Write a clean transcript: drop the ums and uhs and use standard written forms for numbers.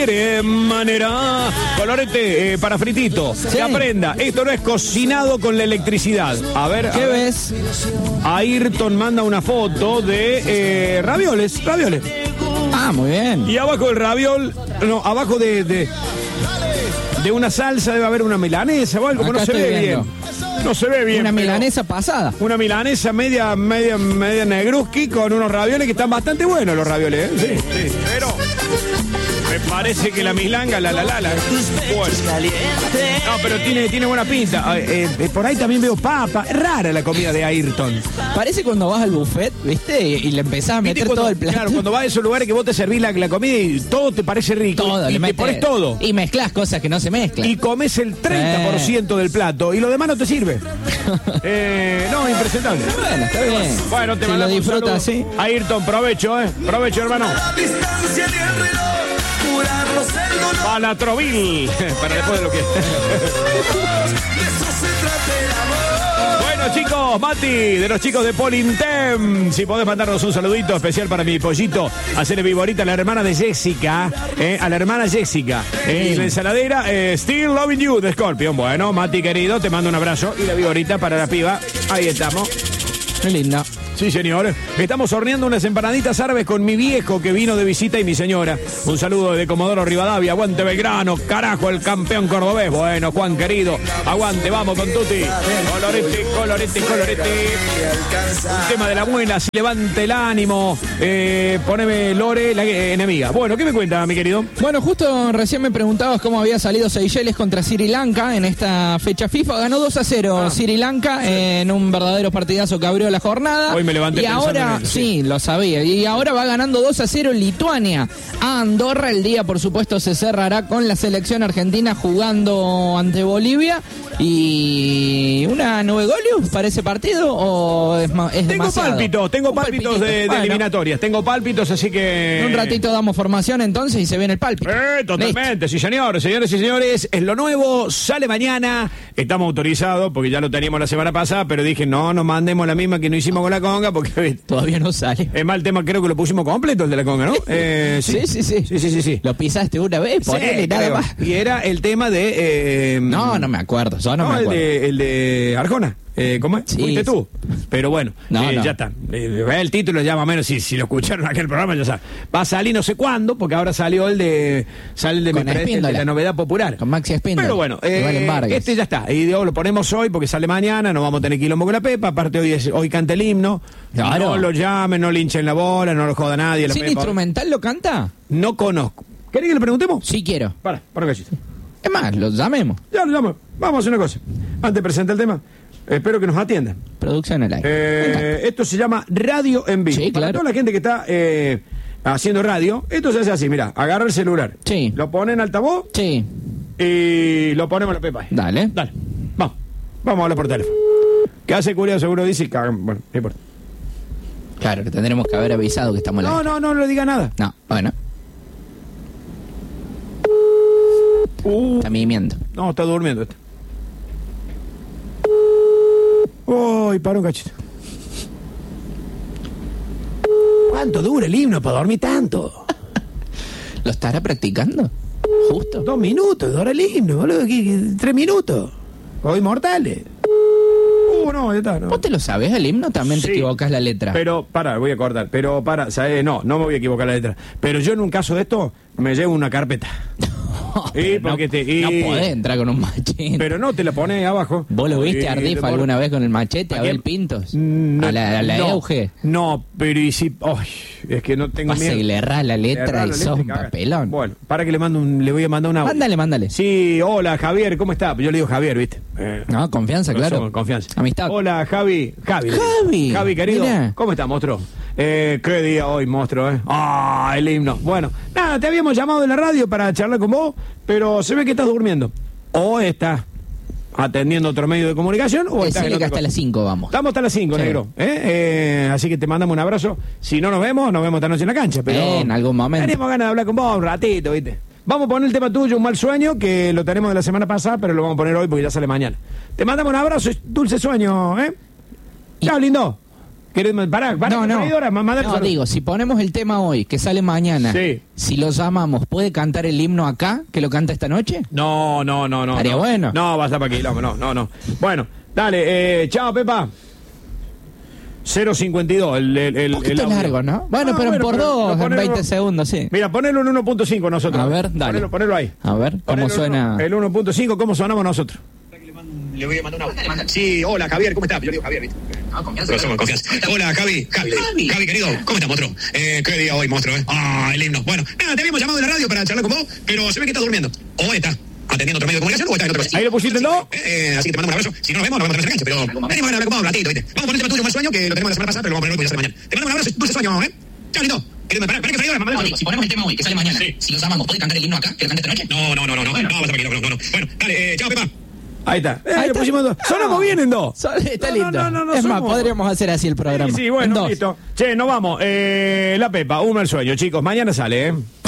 manera, colorete para fritito. Sí. Que aprenda, esto no es cocinado con la electricidad. A ver, ¿Qué ves? Ayrton manda una foto de ravioles. Ah, muy bien. Y abajo del raviol, no, abajo de una salsa debe haber una milanesa o algo, que Acá no se estoy ve viendo. bien. No se ve bien. Una pero milanesa pasada. una milanesa media negruski con unos ravioles que están bastante buenos los ravioles, ¿eh? Sí, pero me parece que la milanga, bueno. No, pero tiene buena pinta. Por ahí también veo papa. Es rara la comida de Ayrton. Parece cuando vas al buffet, ¿viste? Y le empezás a meter todo el plato. Claro, cuando vas a esos lugares que vos te servís la comida y todo te parece rico. Todo, y le te metes pones todo. Y mezclas cosas que no se mezclan. Y comes el 30% del plato y lo demás no te sirve. No, impresentable. Bueno, está bien. Bueno, te si lo mandamos un disfrutas saludo. así. Ayrton, provecho, Provecho, hermano. Palatrovil. Para después de lo que... Bueno, chicos, Mati, de los chicos de Polintem. Si podés mandarnos un saludito especial para mi pollito, hacerle viborita a la hermana de Jessica, a la hermana Jessica. Y la ensaladera, Still Loving You, de Scorpion. Bueno, Mati, querido, te mando un abrazo y la viborita para la piba. Ahí estamos. Qué linda. Sí, señor. Estamos horneando unas empanaditas árabes con mi viejo que vino de visita y mi señora. Un saludo desde Comodoro Rivadavia. Aguante Belgrano, carajo, el campeón cordobés. Bueno, Juan querido, aguante, vamos con Tuti. Colorete. Un tema de la buena, si levante el ánimo. Poneme Lore, la enemiga. Bueno, ¿qué me cuenta, mi querido? Bueno, justo recién me preguntabas cómo había salido Seychelles contra Sri Lanka en esta fecha FIFA. Ganó 2-0 Sri Lanka en un verdadero partidazo que abrió la jornada. Hoy me levanté y pensando ahora, en eso, sí, lo sabía. Y ahora va ganando 2-0 Lituania a Andorra. El día, por supuesto, se cerrará con la selección argentina jugando ante Bolivia. ¿Y una nube golius para ese partido o es demasiado? Tengo pálpitos de Bueno, eliminatorias. Tengo pálpitos, así que... en un ratito damos formación entonces y se viene el pálpito. Totalmente, sí, señor. Señores y señores, es lo nuevo, sale mañana. Estamos autorizados porque ya lo teníamos la semana pasada, pero dije, no mandemos la misma que no hicimos con la conga porque Todavía no sale. es mal tema, creo que lo pusimos completo el de la conga, ¿no? Sí. Lo pisaste una vez, ponele nada creo. más. Y era el tema de... No me acuerdo, yo no me acuerdo. el de Arjona. ¿Cómo es? Sí, Fuiste tú. Pero bueno, No. ya está. El título ya más o menos, si lo escucharon en aquel programa, ya saben. Va a salir no sé cuándo, porque ahora salió el de Con Espíndola. la novedad popular. Con Maxi Espíndola. Pero bueno, Y Valen Vargas. este ya está. Y lo ponemos hoy porque sale mañana, no vamos a tener quilombo con la Pepa. Aparte hoy canta el himno. Claro. No lo llamen, no le hinchen la bola, no lo joda nadie. La ¿Sin Pepa. instrumental lo canta? No conozco. ¿Querés que le preguntemos? Sí quiero. Para un cachito. Es más, lo llamemos. Ya lo llamo. Vamos a hacer una cosa. Antes de presentar el tema, espero que nos atiendan. Producción al aire. Esto se llama radio en vivo. Sí, Para claro. toda la gente que está haciendo radio, esto se hace así, mira, agarra el celular. Sí. Lo pone en altavoz Sí, y lo ponemos a la Pepa. dale. Vamos a hablar por teléfono. ¿Qué hace Curia? Seguro dice y cagan. Bueno, no importa. Claro, que tendremos que haber avisado que estamos al aire. No le diga nada. No, bueno, está mimiendo. No, está durmiendo este. Uy, para un cachito. ¿Cuánto dura el himno para dormir tanto? ¿Lo estará practicando? Justo. 2 minutos, dura el himno, boludo. 3 minutos. Hoy mortales. No, ya está. No. ¿Vos te lo sabés el himno? También te Sí. equivocás la letra. Pero, voy a cortar. Pero, ¿sabes? No me voy a equivocar la letra. Pero yo en un caso de esto, me llevo una carpeta. Pero porque no podés entrar con un machete. Pero no, te la pones abajo. ¿Vos lo viste a Ardif alguna vez con el machete? ¿A ¿A quién? Abel Pintos? No, ¿A la no, Euge? No, pero y si... Ay, es que no tengo Pasa miedo. y le errás la Le letra errás y la sos letra un cagas. papelón. Bueno, para que le voy a mandar un audio. Mándale. Sí, hola Javier, ¿cómo está? Yo le digo Javier, ¿viste? No, confianza, claro. Somos confianza. Amistad. Hola Javi. Javi, querido. Mirá. ¿Cómo está, monstruo? Qué día hoy, monstruo, el himno. Bueno, nada, te habíamos llamado de la radio para charlar con vos, pero se ve que estás durmiendo. O estás atendiendo otro medio de comunicación, o estás en Decile que otra hasta cosa. las 5 vamos. Estamos hasta las 5, Sí. negro. Así que te mandamos un abrazo. Si no nos vemos esta noche en la cancha. Pero En algún momento. tenemos ganas de hablar con vos un ratito, ¿viste? Vamos a poner el tema tuyo, un mal sueño, que lo tenemos de la semana pasada, pero lo vamos a poner hoy porque ya sale mañana. Te mandamos un abrazo, dulce sueño, Chao, lindo. Pará, no, digo, si ponemos el tema hoy, que sale mañana, sí. Si lo llamamos, ¿puede cantar el himno acá, que lo canta esta noche? No. Estaría bueno. No, vas a para aquí, no. Bueno, dale, chao, Pepa. 0.52 el poquito largo, ¿no? Bueno, pero por dos, en 20 segundos, sí. Mira, ponelo en 1.5 nosotros. A ver, dale. Ponelo ahí. A ver, ¿cómo suena? El 1.5, ¿cómo sonamos nosotros? Le voy a mandar una. Sí, hola Javier, ¿cómo estás? Yo digo Javier, ¿viste? Confianza. Hola Javi, querido, ¿cómo estás, monstruo? ¿Qué día hoy, monstruo? El himno. Bueno, nada, te habíamos llamado de la radio para charlar con vos, pero se ve que estás durmiendo. O está atendiendo otro medio de comunicación o está en otro. ¿Ahí lo pusiste en dos? Así que te mandamos un abrazo. Si no nos vemos en la cancha, pero venimos a hablar como un ratito, ¿viste? Vamos a poner el tema tuyo, mal sueño, que lo tenemos la semana pasada, pero lo vamos a poner hoy, pues ya mañana. Te mandamos un abrazo, dulce sueño, ¿eh? Chao, lindo. Para que freidora, mamá. Si ponemos el tema hoy, que sale mañana, si lo llamamos, ¿puede cantar el himno acá, que lo cante esta noche? No, vas a ver, no. Bueno, dale, chao, Pepa. Ahí está. Le pusimos dos. Sonamos bien en dos. Está lindo. No, es más, podríamos hacer así el programa. Sí, bueno, listo. Che, nos vamos. La Pepa, un mal sueño, chicos. Mañana sale,